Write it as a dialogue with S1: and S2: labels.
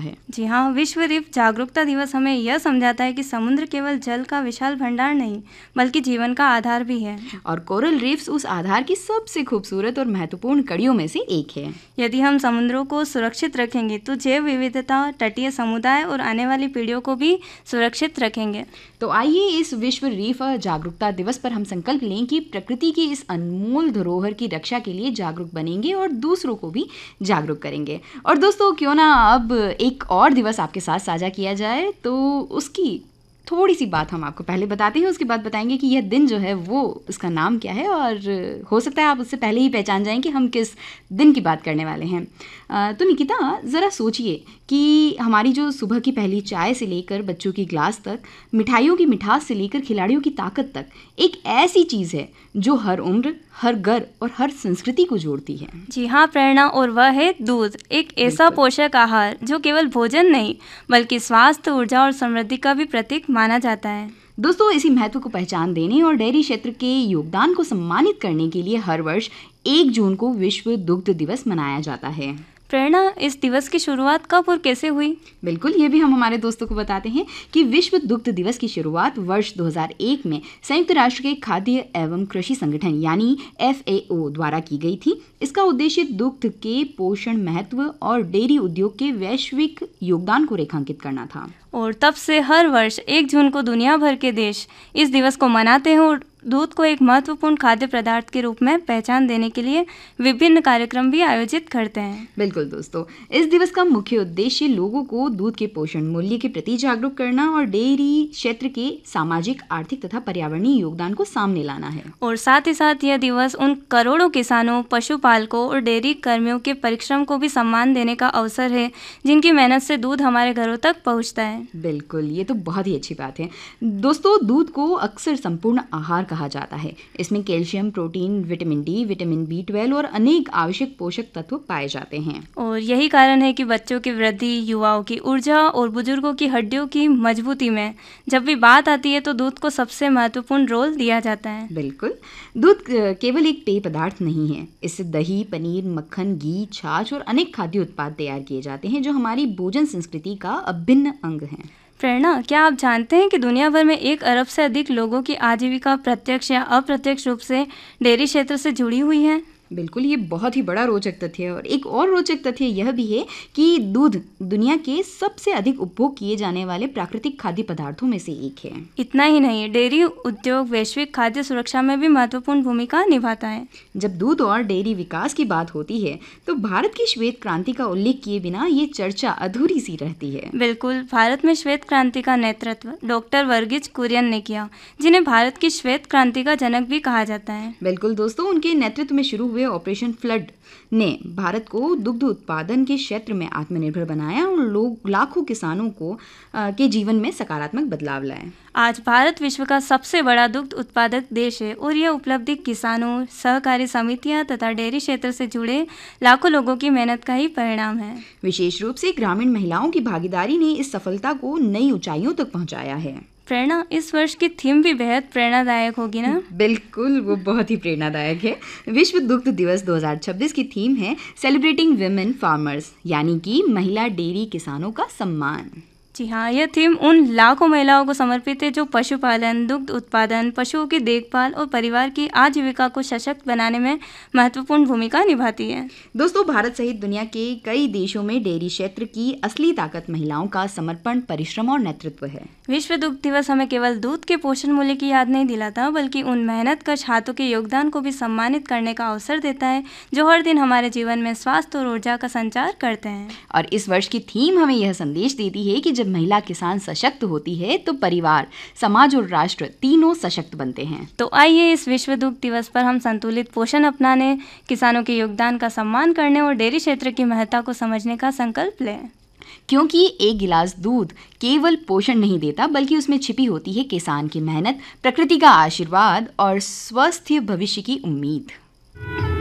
S1: है।
S2: जी हाँ, विश्व रीफ जागरूकता दिवस हमें यह समझाता है कि समुद्र केवल जल का विशाल भंडार नहीं बल्कि जीवन का आधार भी है।
S1: और कोरल रीफ्स उस आधार की सबसे खूबसूरत और महत्वपूर्ण कड़ियों में से एक है।
S2: यदि हम समुद्रों को सुरक्षित रखेंगे तो जैव विविधता, तटीय समुदाय और आने वाली पीढ़ियों को भी सुरक्षित रखेंगे।
S1: तो आइए इस विश्व रीफ जागरूकता दिवस पर हम संकल्प लें कि प्रकृति की इस अनमोल धरोहर की रक्षा के लिए जागरूक बनेंगे और दूसरों को भी जागरूक करेंगे। और दोस्तों, क्यों ना अब एक और दिवस आपके साथ साझा किया जाए, तो उसकी थोड़ी सी बात हम आपको पहले बताते हैं, उसके बाद बताएंगे कि यह दिन जो है वो उसका नाम क्या है, और हो सकता है आप उससे पहले ही पहचान जाएं कि हम किस दिन की बात करने वाले हैं। तो निकिता, ज़रा सोचिए कि हमारी जो सुबह की पहली चाय से लेकर बच्चों की ग्लास तक, मिठाइयों की मिठास से लेकर खिलाड़ियों की ताकत तक, एक ऐसी चीज़ है जो हर उम्र, हर घर और हर संस्कृति को जोड़ती है।
S2: जी हाँ प्रेरणा, और वह है दूध, एक ऐसा पोषक आहार जो केवल भोजन नहीं बल्कि स्वास्थ्य, ऊर्जा और समृद्धि का भी प्रतीक माना जाता है।
S1: दोस्तों, इसी महत्व को पहचान देने और डेयरी क्षेत्र के योगदान को सम्मानित करने के लिए हर वर्ष 1 जून को विश्व दुग्ध दिवस मनाया जाता है।
S2: प्रेरणा, इस दिवस की शुरुआत कब और कैसे हुई? बिल्कुल,
S1: ये भी हम हमारे दोस्तों को बताते हैं कि विश्व दुग्ध दिवस की शुरुआत वर्ष 2001 में संयुक्त राष्ट्र के खाद्य एवं कृषि संगठन यानी FAO द्वारा की गई थी। इसका उद्देश्य दुग्ध के पोषण महत्व और डेयरी उद्योग के वैश्विक योगदान को रेखांकित करना था।
S2: और तब से हर वर्ष 1 जून को दुनिया भर के देश इस दिवस को मनाते हैं और दूध को एक महत्वपूर्ण खाद्य पदार्थ के रूप में पहचान देने के लिए विभिन्न कार्यक्रम भी आयोजित करते हैं।
S1: बिल्कुल दोस्तों, इस दिवस का मुख्य उद्देश्य लोगों को दूध के पोषण मूल्य के प्रति जागरूक करना और डेयरी क्षेत्र के सामाजिक, आर्थिक तथा पर्यावरणीय योगदान को सामने लाना है।
S2: और साथ ही साथ यह दिवस उन करोड़ों किसानों, पशुपालकों और डेयरी कर्मियों के परिश्रम को भी सम्मान देने का अवसर है जिनकी मेहनत से दूध हमारे घरों तक पहुँचता है।
S1: बिल्कुल, ये तो बहुत ही अच्छी बात है। दोस्तों, दूध को अक्सर संपूर्ण आहार कहा जाता है। इसमें calcium, protein, vitamin D, vitamin B12 और अनेक आवश्यक पोषक तत्व पाए जाते हैं।
S2: और यही कारण है कि बच्चों की वृद्धि, युवाओं की ऊर्जा और बुजुर्गों की हड्डियों की मजबूती में जब भी बात आती है तो दूध को सबसे महत्वपूर्ण रोल दिया जाता है।
S1: बिल्कुल, दूध केवल एक पेय पदार्थ नहीं है। इससे दही, पनीर, मक्खन, घी, छाछ और अनेक खाद्य उत्पाद तैयार किए जाते हैं जो हमारी भोजन संस्कृति का अभिन्न अंग है।
S2: प्रेरणा, क्या आप जानते हैं कि दुनिया भर में 1 अरब से अधिक लोगों की आजीविका प्रत्यक्ष या अप्रत्यक्ष रूप से डेयरी क्षेत्र से जुड़ी हुई है?
S1: बिल्कुल, ये बहुत ही बड़ा रोचक तथ्य है। और एक और रोचक तथ्य यह भी है कि दूध दुनिया के सबसे अधिक उपभोग किए जाने वाले प्राकृतिक खाद्य पदार्थों में से एक है।
S2: इतना ही नहीं, डेयरी उद्योग वैश्विक खाद्य सुरक्षा में भी महत्वपूर्ण भूमिका निभाता है।
S1: जब दूध और डेयरी विकास की बात होती है तो भारत की श्वेत क्रांति का उल्लेख किए बिना ये चर्चा अधूरी सी रहती है।
S2: बिल्कुल, भारत में श्वेत क्रांति का नेतृत्व डॉक्टर वर्गीज कुरियन ने किया, जिन्हें भारत की श्वेत क्रांति का जनक भी कहा जाता है।
S1: बिल्कुल दोस्तों, उनके नेतृत्व में शुरू हुए ऑपरेशन फ्लड ने भारत को दुग्ध उत्पादन के क्षेत्र में आत्मनिर्भर बनाया और लाखों किसानों को के जीवन में सकारात्मक बदलाव लाए।
S2: आज भारत विश्व का सबसे बड़ा दुग्ध उत्पादक देश है और यह उपलब्धि किसानों, सहकारी समितियां तथा डेयरी क्षेत्र से जुड़े लाखों लोगों की मेहनत का ही परिणाम है।
S1: विशेष रूप से ग्रामीण महिलाओं की भागीदारी ने इस सफलता को नई ऊंचाइयों तक पहुंचाया है।
S2: प्रेरणा, इस वर्ष की थीम भी बेहद प्रेरणादायक होगी ना?
S1: बिल्कुल, वो बहुत ही प्रेरणादायक है। विश्व दुग्ध दिवस 2026 की थीम है सेलिब्रेटिंग विमेन फार्मर्स, यानी कि महिला डेयरी किसानों का सम्मान।
S2: जी हाँ, यह थीम उन लाखों महिलाओं को समर्पित है जो पशुपालन, दुग्ध उत्पादन, पशुओं की देखभाल और परिवार की आजीविका को सशक्त बनाने में महत्वपूर्ण भूमिका निभाती है।
S1: दोस्तों, भारत सहित दुनिया के कई देशों में डेयरी क्षेत्र की असली ताकत महिलाओं का समर्पण, परिश्रम और नेतृत्व है।
S2: विश्व दुग्ध दिवस हमें केवल दूध के पोषण मूल्य की याद नहीं दिलाता बल्कि उन मेहनतकश हाथों के योगदान को भी सम्मानित करने का अवसर देता है जो हर दिन हमारे जीवन में स्वास्थ्य और ऊर्जा का संचार करते हैं।
S1: और इस वर्ष की थीम हमें यह संदेश देती है कि जब महिला किसान सशक्त होती है तो परिवार, समाज और राष्ट्र तीनों सशक्त बनते हैं।
S2: तो आइए इस विश्व दुग्ध दिवस पर हम संतुलित पोषण अपनाने, किसानों के योगदान का सम्मान करने और डेयरी क्षेत्र की महत्ता को समझने का संकल्प लें।
S1: क्योंकि एक गिलास दूध केवल पोषण नहीं देता बल्कि उसमें छिपी होती है किसान की मेहनत, प्रकृति का आशीर्वाद और स्वस्थ भविष्य की उम्मीद।